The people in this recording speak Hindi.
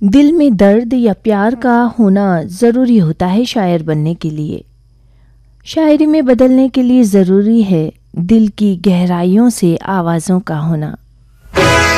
दिल में दर्द या प्यार का होना ज़रूरी होता है शायर बनने के लिए। शायरी में बदलने के लिए ज़रूरी है दिल की गहराइयों से आवाज़ों का होना।